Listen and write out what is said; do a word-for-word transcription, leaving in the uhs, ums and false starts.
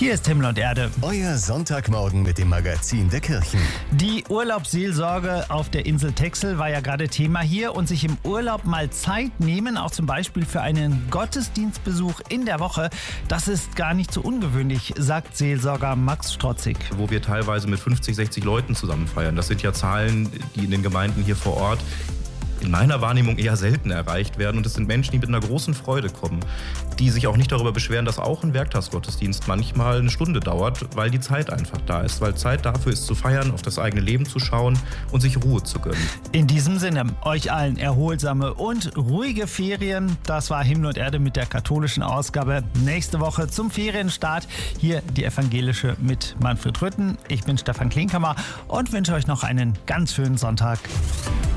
Hier ist Himmel und Erde. Euer Sonntagmorgen mit dem Magazin der Kirchen. Die Urlaubsseelsorge auf der Insel Texel war ja gerade Thema hier und sich im Urlaub mal Zeit nehmen, auch zum Beispiel für einen Gottesdienstbesuch in der Woche, das ist gar nicht so ungewöhnlich, sagt Seelsorger Max Strotzig. Wo wir teilweise mit fünfzig, sechzig Leuten zusammen feiern. Das sind ja Zahlen, die in den Gemeinden hier vor Ort in meiner Wahrnehmung eher selten erreicht werden. Und es sind Menschen, die mit einer großen Freude kommen, die sich auch nicht darüber beschweren, dass auch ein Werktagsgottesdienst manchmal eine Stunde dauert, weil die Zeit einfach da ist. Weil Zeit dafür ist zu feiern, auf das eigene Leben zu schauen und sich Ruhe zu gönnen. In diesem Sinne, euch allen erholsame und ruhige Ferien. Das war Himmel und Erde mit der katholischen Ausgabe. Nächste Woche zum Ferienstart hier die evangelische mit Manfred Rütten. Ich bin Stefan Klinkhammer und wünsche euch noch einen ganz schönen Sonntag.